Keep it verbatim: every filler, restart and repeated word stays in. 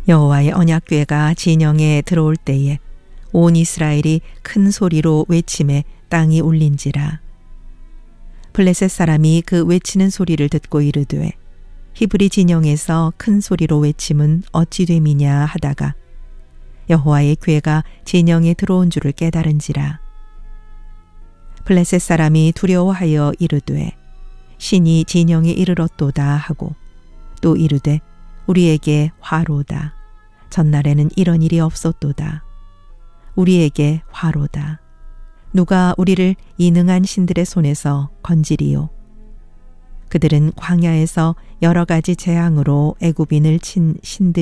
여호와의 언약궤가 진영에 들어올 때에 온 이스라엘이 큰 소리로 외침에 땅이 울린지라. 블레셋 사람이 그 외치는 소리를 듣고 이르되 히브리 진영에서 큰 소리로 외침은 어찌 됨이냐 하다가 여호와의 궤가 진영에 들어온 줄을 깨달은지라. 블레셋 사람이 두려워하여 이르되 신이 진영에 이르렀도다 하고 또 이르되 우리에게 화로다. 전날에는 이런 일이 없었도다. 우리에게 화로다. 누가 우리를 이 능한 신들의 손에서 건지리요. 그들은 광야에서 여러 가지 재앙으로 애굽인을 친 신들이